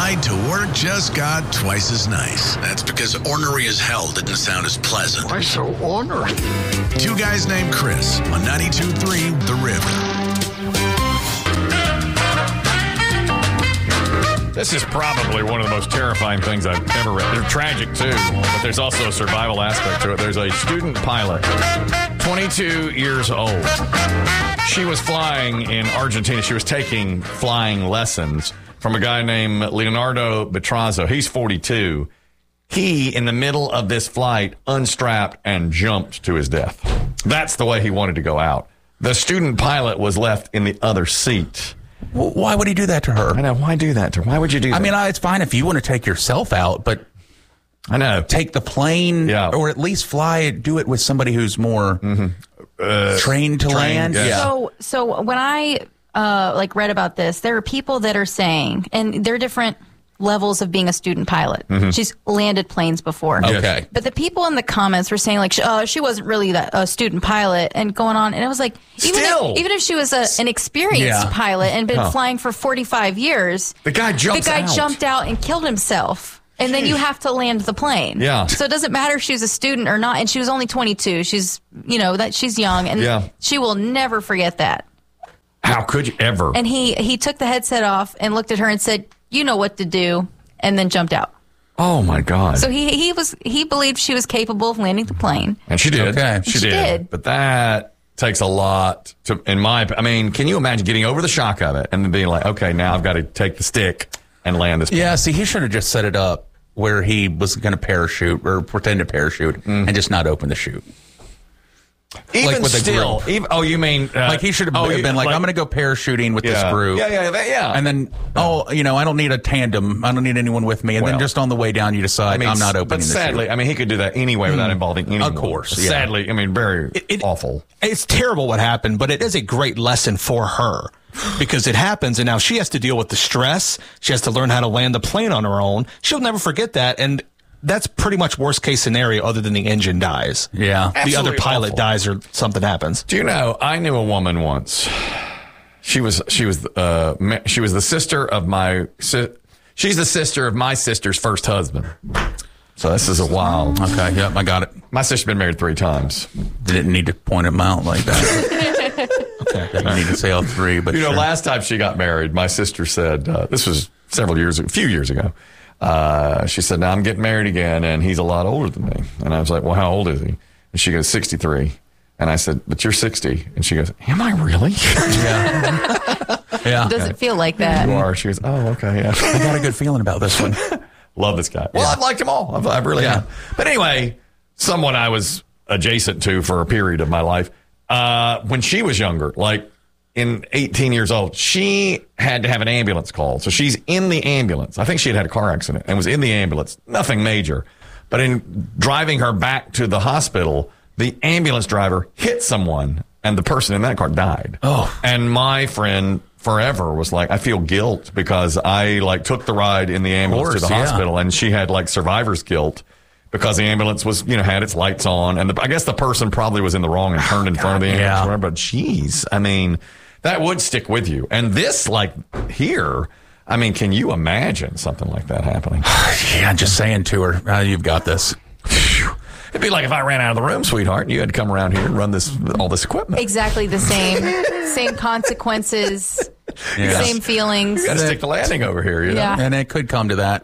ride to work just got twice as nice. That's because ornery as hell didn't sound as pleasant. Why so ornery? Two guys named Chris on 92.3 The River. This is probably one of the most terrifying things I've ever read. They're tragic, too, but there's also a survival aspect to it. There's a student pilot, 22 years old. She was flying in Argentina. She was taking flying lessons from a guy named Leonardo Betrazzo. He's 42. He, in the middle of this flight, unstrapped and jumped to his death. That's the way he wanted to go out. The student pilot was left in the other seat. Why would he do that to her? I know. Why do that to her? Why would you do that? I mean, it's fine if you want to take yourself out, but I know. Take the plane, or at least fly it. Do it with somebody who's more trained to land. Yeah. So when I read about this, there are people that are saying, and there are different levels of being a student pilot. She's landed planes before. Okay. But the people in the comments were saying, she wasn't really a student pilot and going on. And it was like, even if she was an experienced pilot and been flying for 45 years, the guy jumped out and killed himself. And then you have to land the plane. Yeah. So it doesn't matter if she was a student or not. And she was only 22. She's, she's young. And she will never forget that. How could you ever? And he took the headset off and looked at her and said, "You know what to do," and then jumped out. Oh my God! So he believed she was capable of landing the plane, and she did. Okay, she did. But that takes a lot to. I mean, can you imagine getting over the shock of it and then being like, "Okay, now I've got to take the stick and land this plane." Yeah. See, he should have just set it up where he was going to parachute or pretend to parachute and just not open the chute. Even like with still, you mean like he should have been like, I'm going to go parachuting with this group. Yeah. And then, I don't need a tandem. I don't need anyone with me. And then just on the way down, you decide, I'm not opening the sadly, chute. he could do that anyway without involving anyone. Of course. Yeah. Sadly, very awful. It's terrible what happened, but it is a great lesson for her. Because it happens, and now she has to deal with the stress. She has to learn how to land the plane on her own. She'll never forget that, and that's pretty much worst case scenario other than the engine dies. Yeah. The other pilot dies or something happens. Do you know, I knew a woman once. She was the sister of she's the sister of my sister's first husband. So this is a wild. Okay, yep, I got it. My sister's been married 3 times. Didn't need to point him out like that. Okay, didn't need to say all 3, but last time she got married, my sister said, this was a few years ago. She said, "Now I'm getting married again, and he's a lot older than me." And I was like, "Well, how old is he?" And she goes, 63. And I said, "But you're 60." And she goes, "Am I really?" Yeah. Doesn't feel like that. You are. She goes, "Oh, okay, yeah." I got a good feeling about this one. Love this guy. Well, I've liked them all. I really have. But anyway, someone I was adjacent to for a period of my life, when she was younger, like in 18 years old, she had to have an ambulance call. So she's in the ambulance. I think she had a car accident and was in the ambulance. Nothing major. But in driving her back to the hospital, the ambulance driver hit someone and the person in that car died. Oh. And my friend forever was like, I feel guilt because I took the ride in the ambulance to the hospital, and she had survivor's guilt because the ambulance was, had its lights on. And I guess the person probably was in the wrong and turned in front of the ambulance. Yeah. But geez, that would stick with you. And this, here, can you imagine something like that happening? Yeah, just saying to her, you've got this. It'd be like if I ran out of the room, sweetheart, and you had to come around here and run all this equipment. Exactly the same consequences, same feelings. You got to stick the landing over here, Yeah. And it could come to that.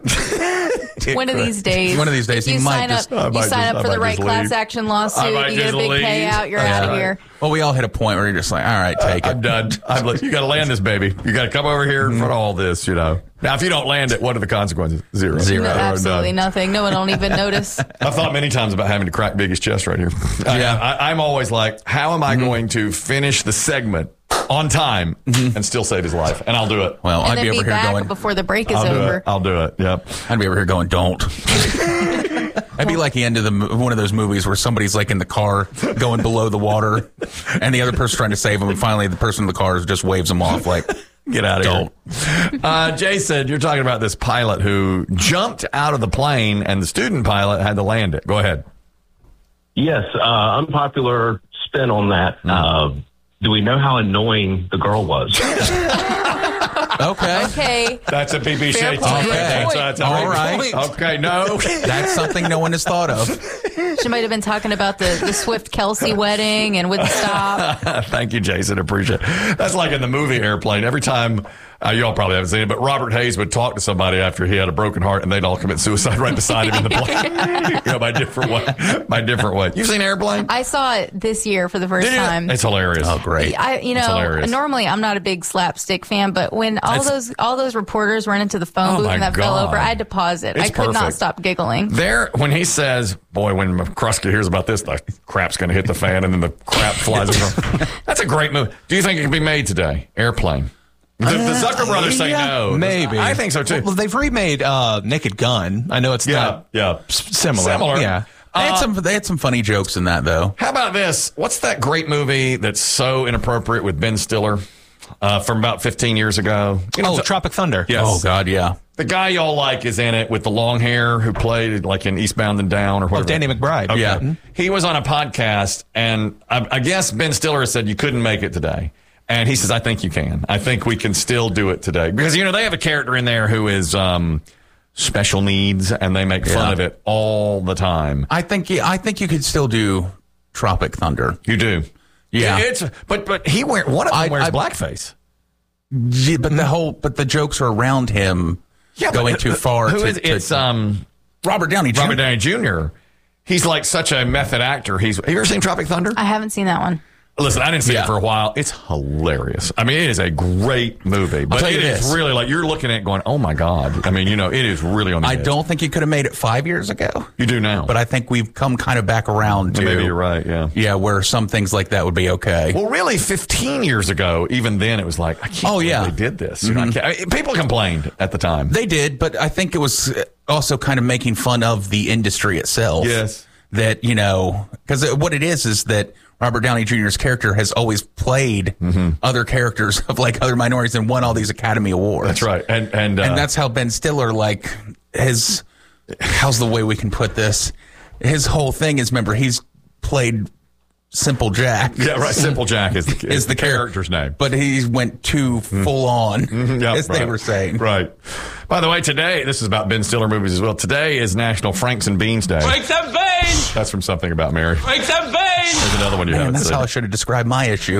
One of these days, you might sign up for the right class action lawsuit. You get a big payout. You're out of here. Well, we all hit a point where you're just like, all right, take it. I'm done. You got to land this baby. You got to come over here in front of all this. Now, if you don't land it, what are the consequences? Zero. No, absolutely nothing. No one will even notice. I've thought many times about having to crack Biggie's chest right here. I'm always like, how am I going to finish the segment on time and still save his life? And I'll do it. Well, I'd be over here going before the break is over. I'll do it. Yep. I'd be over here going, don't. That'd be like the end of one of those movies where somebody's in the car going below the water, and the other person's trying to save them, and finally the person in the car just waves them off get out of here. Jason, you're talking about this pilot who jumped out of the plane, and the student pilot had to land it. Go ahead. Yes, unpopular spin on that. Do we know how annoying the girl was? Okay. That's a BB Shea. All right. Okay, no. That's something no one has thought of. She might have been talking about the Swift-Kelsey wedding and wouldn't stop. Thank you, Jason. Appreciate it. That's like in the movie Airplane. Every time, y'all probably haven't seen it, but Robert Hayes would talk to somebody after he had a broken heart, and they'd all commit suicide right beside him in the plane. By different way. You've seen Airplane? I saw it this year for the first time. It's hilarious. Oh, great. Normally I'm not a big slapstick fan, but when all those reporters ran into the phone booth and that fell over, I had to pause it. I could not stop giggling. When he says, boy, when McCruskey hears about this, the crap's going to hit the fan, and then the crap flies over. That's a great movie. Do you think it can be made today? Airplane. The Zucker brothers say no. Maybe. I think so, too. Well, they've remade Naked Gun. I know it's not similar. Yeah. They had some funny jokes in that, though. How about this? What's that great movie that's so inappropriate with Ben Stiller from about 15 years ago? Tropic Thunder. Yes. Oh, God, yeah. The guy y'all like is in it with the long hair who played like in Eastbound and Down or whatever. Danny McBride. Okay. Yeah. Mm-hmm. He was on a podcast, and I guess Ben Stiller said you couldn't make it today. And he says, I think you can. I think we can still do it today. Because, they have a character in there who is special needs, and they make fun of it all the time. I think you could still do Tropic Thunder. You do. Yeah. But one of them wears blackface. Yeah, but the jokes are around him going too far. It's Robert Downey Jr. Robert Downey Jr. He's like such a method actor. Have you ever seen Tropic Thunder? I haven't seen that one. Listen, I didn't see it for a while. It's hilarious. I mean, it is a great movie. But it is really like you're looking at it going, oh, my God. I mean, it is really on the edge. I don't think you could have made it 5 years ago. You do now. But I think we've come kind of back around to... Maybe you're right, yeah. Yeah, where some things like that would be okay. Well, really, 15 years ago, even then, it was like, I can't believe they did this. Mm-hmm. People complained at the time. They did, but I think it was also kind of making fun of the industry itself. Yes. That, because what it is that Robert Downey Jr.'s character has always played other characters of like other minorities and won all these Academy Awards. That's right. And that's how Ben Stiller, how's the way we can put this? His whole thing is, remember, he's played Simple Jack. Yeah, right. Simple Jack is the character's name. But he went too full on, they were saying. Right. By the way, today, this is about Ben Stiller movies as well. Today is National Franks and Beans Day. Franks and Beans! That's from Something About Mary. Franks and Beans! There's another one you haven't That's seen. how I should have described my issue.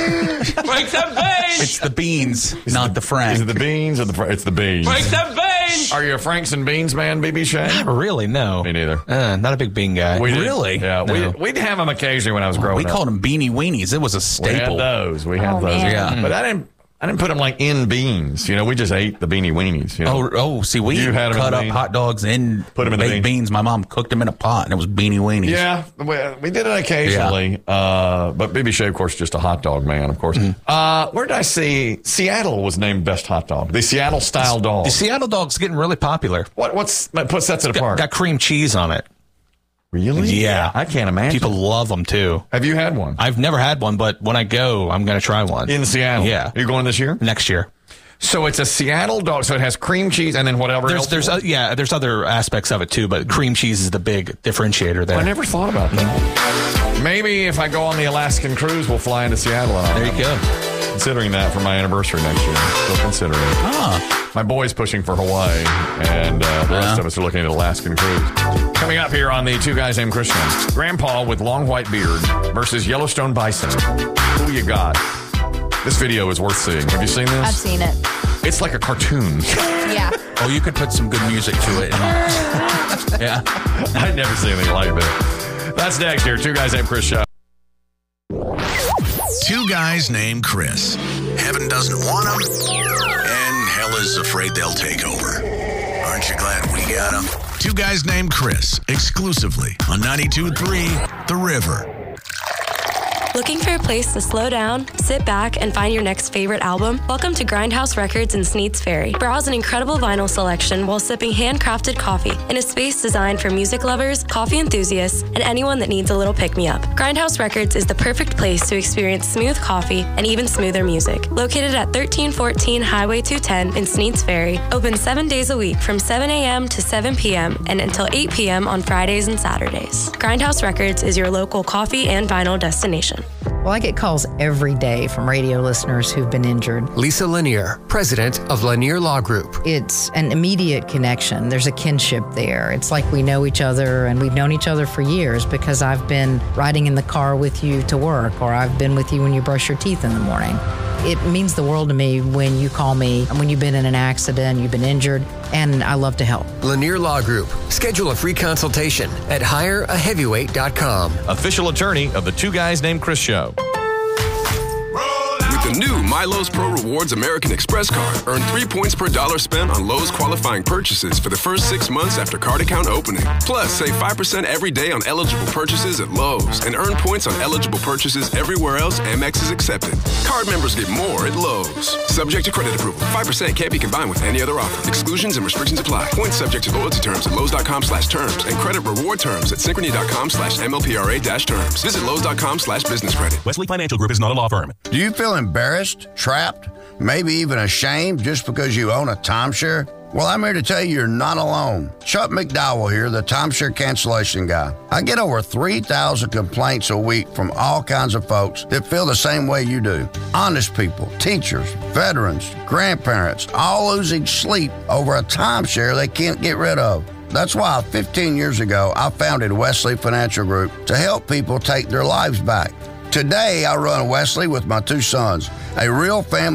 Franks and Beans! It's the beans, not the Frank. Is it the beans or it's the beans? Franks and Beans! Are you a Franks and Beans man, BB Shea? Not really, no. Me neither. Not a big bean guy. Really? Yeah. No. We'd have them occasionally when I was growing up. We called them Beanie Weenies. It was a staple. We had those. Man. Yeah. But I didn't put them like in beans. We just ate the beanie weenies. See, we cut up hot dogs and put them in baked beans. My mom cooked them in a pot, and it was beanie weenies. Yeah, we did it occasionally. But BB Shea, of course, just a hot dog man, of course. Where did I see Seattle was named best hot dog? The Seattle style dog. The Seattle dog's getting really popular. What sets it apart? Got cream cheese on it. Really? Yeah. I can't imagine. People love them, too. Have you had one? I've never had one, but when I go, I'm going to try one. In Seattle? Yeah. Are you going this year? Next year. So it's a Seattle dog, so it has cream cheese and then whatever else? There's other aspects of it, too, but cream cheese is the big differentiator there. I never thought about that. Maybe if I go on the Alaskan cruise, we'll fly into Seattle. There you go. Considering that for my anniversary next year. Still considering it. My boy's pushing for Hawaii, and the rest of us are looking at Alaskan cruise. Coming up here on the Two Guys Named Christian, Grandpa with long white beard versus Yellowstone bison. Who you got? This video is worth seeing. Have you seen this? I've seen it. It's like a cartoon. Yeah. Oh, you could put some good music to it. Yeah. I'd never seen anything like that. That's next here. Two Guys Named Chris show. Two guys named Chris. Heaven doesn't want them, and hell is afraid they'll take over. Aren't you glad we got them? Two guys named Chris, exclusively on 92.3 The River. Looking for a place to slow down, sit back, and find your next favorite album? Welcome to Grindhouse Records in Sneads Ferry. Browse an incredible vinyl selection while sipping handcrafted coffee in a space designed for music lovers, coffee enthusiasts, and anyone that needs a little pick-me-up. Grindhouse Records is the perfect place to experience smooth coffee and even smoother music. Located at 1314 Highway 210 in Sneads Ferry, open 7 days a week from 7 a.m. to 7 p.m. and until 8 p.m. on Fridays and Saturdays. Grindhouse Records is your local coffee and vinyl destination. solution. Well, I get calls every day from radio listeners who've been injured. Lisa Lanier, president of Lanier Law Group. It's an immediate connection. There's a kinship there. It's like we know each other, and we've known each other for years because I've been riding in the car with you to work, or I've been with you when you brush your teeth in the morning. It means the world to me when you call me and when you've been in an accident, you've been injured, and I love to help. Lanier Law Group. Schedule a free consultation at hireaheavyweight.com. Official attorney of the Two Guys Named Chris show. With the new Milo's Pro Rewards American Express card, earn 3 points per dollar spent on Lowe's qualifying purchases for the first 6 months after card account opening. Plus, save 5% every day on eligible purchases at Lowe's and earn points on eligible purchases everywhere else Amex is accepted. Card members get more at Lowe's. Subject to credit approval. 5% can't be combined with any other offer. Exclusions and restrictions apply. Points subject to loyalty terms at Lowe's.com/terms and credit reward terms at Synchrony.com/MLPRA-terms. Visit Lowe's.com/business credit. Wesley Financial Group is not a law firm. Do you feel embarrassed, trapped, maybe even ashamed just because you own a timeshare? Well, I'm here to tell you you're not alone. Chuck McDowell here, the timeshare cancellation guy. I get over 3,000 complaints a week from all kinds of folks that feel the same way you do. Honest people, teachers, veterans, grandparents, all losing sleep over a timeshare they can't get rid of. That's why 15 years ago, I founded Wesley Financial Group to help people take their lives back. Today, I run Wesley with my 2 sons, a real family